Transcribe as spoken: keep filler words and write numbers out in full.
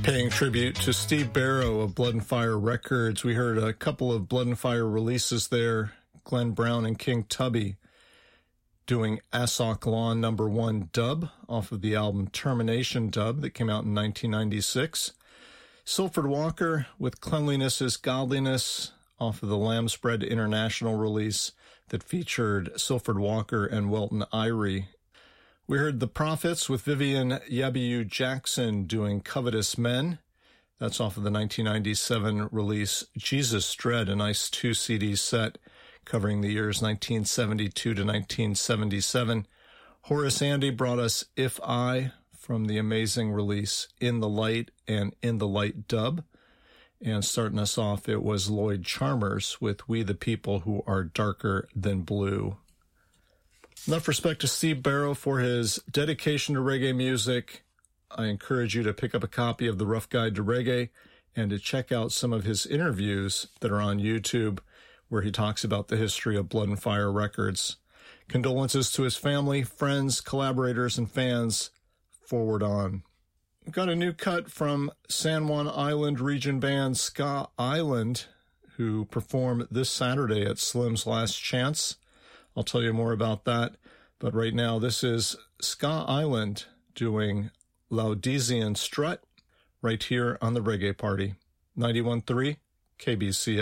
Paying tribute to Steve Barrow of Blood and Fire Records. We heard a couple of Blood and Fire releases there. Glenn Brown and King Tubby doing Assoc Lawn number one dub off of the album Termination Dub that came out in nineteen ninety-six. Silford Walker with Cleanliness is Godliness off of the Lamb's Bread International release that featured Silford Walker and Welton Irie. We heard The Prophets with Vivian Yabiu Jackson doing Covetous Men. That's off of the nineteen ninety-seven release Jesus Dread, a nice two C D set covering the years nineteen seventy-two to nineteen seventy-seven. Horace Andy brought us If I from the amazing release In the Light and In the Light dub. And starting us off, it was Lloyd Charmers with We the People Who Are Darker Than Blue. Enough respect to Steve Barrow for his dedication to reggae music. I encourage you to pick up a copy of The Rough Guide to Reggae and to check out some of his interviews that are on YouTube where he talks about the history of Blood and Fire Records. Condolences to his family, friends, collaborators, and fans. Forward on. We've got a new cut from San Juan Island region band Ska Island, who perform this Saturday at Slim's Last Chance. I'll tell you more about that. But right now, this is Ska Island doing Laudesian Strut right here on the Reggae Party. ninety-one point three K B C